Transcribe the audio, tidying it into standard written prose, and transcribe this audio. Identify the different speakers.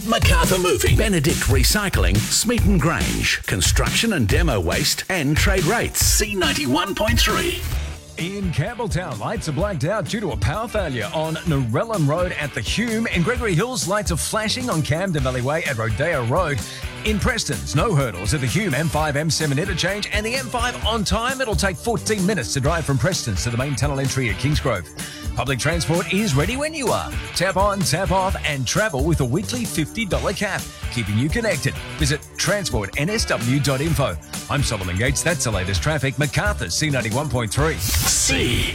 Speaker 1: MacArthur Moving, Benedict Recycling, Smeaton Grange, Construction and Demo Waste, and Trade Rates. C91.3.
Speaker 2: In Campbelltown, lights are blacked out due to a power failure on Narellan Road at the Hume. In Gregory Hills, lights are flashing on Camden Valley Way at Rodeo Road. In Preston's, no hurdles at the Hume M5 M7 interchange, and the M5 on time. It'll take 14 minutes to drive from Preston's to the main tunnel entry at Kingsgrove. Public transport is ready when you are. Tap on, tap off, and travel with a weekly $50 cap, keeping you connected. Visit transportnsw.info. I'm Solomon Gates. That's the latest traffic. MacArthur C91.3.
Speaker 1: C.